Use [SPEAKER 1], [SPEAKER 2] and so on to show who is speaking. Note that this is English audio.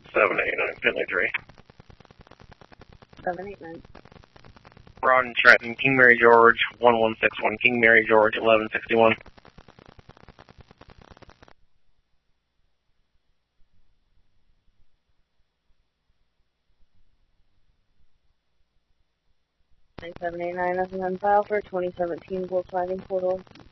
[SPEAKER 1] 789, Finley 3.
[SPEAKER 2] 789.
[SPEAKER 1] Rod and Trenton, King Mary George, 1161, King Mary George, 1161.
[SPEAKER 2] Nine 789, nothing on file for 2017 Volkswagen Corridor.